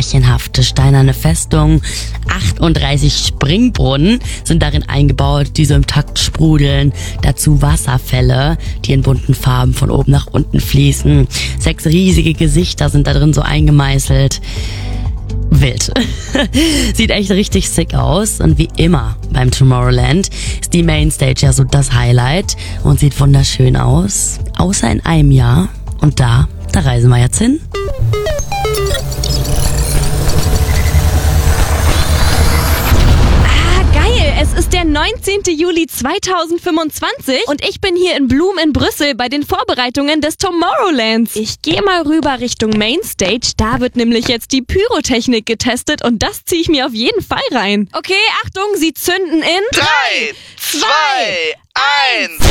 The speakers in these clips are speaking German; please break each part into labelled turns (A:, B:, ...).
A: märchenhafte steinerne Festung. 38 Springbrunnen sind darin eingebaut, die so im Takt sprudeln. Dazu Wasserfälle, die in bunten Farben von oben nach unten fließen. 6 riesige Gesichter sind da drin so eingemeißelt. Wild. Sieht echt richtig sick aus. Und wie immer beim Tomorrowland ist die Mainstage ja so das Highlight und sieht wunderschön aus. Außer in einem Jahr. Und da reisen wir jetzt hin.
B: Es ist der 19. Juli 2025 und ich bin hier in Blum in Brüssel bei den Vorbereitungen des Tomorrowlands. Ich gehe mal rüber Richtung Mainstage, da wird nämlich jetzt die Pyrotechnik getestet und das ziehe ich mir auf jeden Fall rein. Okay, Achtung, sie zünden in
C: 3, 2, 1.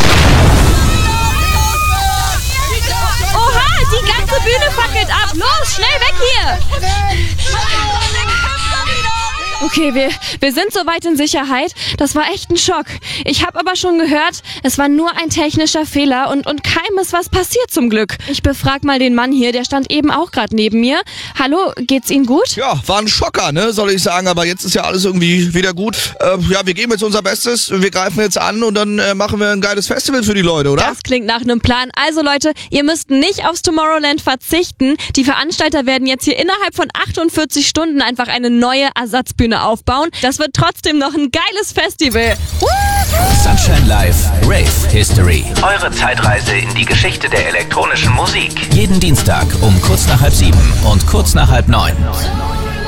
B: Oha, die ganze Bühne fackelt ab. Los, schnell weg hier. Okay, wir sind soweit in Sicherheit. Das war echt ein Schock. Ich habe aber schon gehört, es war nur ein technischer Fehler und keinem ist was passiert zum Glück. Ich befrag mal den Mann hier, der stand eben auch gerade neben mir. Hallo, geht's Ihnen gut?
C: Ja, war ein Schocker, ne, soll ich sagen, aber jetzt ist ja alles irgendwie wieder gut. Ja, wir geben jetzt unser Bestes, wir greifen jetzt an und dann machen wir ein geiles Festival für die Leute, oder?
B: Das klingt nach einem Plan. Also Leute, ihr müsst nicht aufs Tomorrowland verzichten. Die Veranstalter werden jetzt hier innerhalb von 48 Stunden einfach eine neue Ersatzbühne aufbauen. Das wird trotzdem noch ein geiles Festival.
D: Sunshine Live Rave History. Eure Zeitreise in die Geschichte der elektronischen Musik. Jeden Dienstag um kurz nach 6:30 und kurz nach 8:30.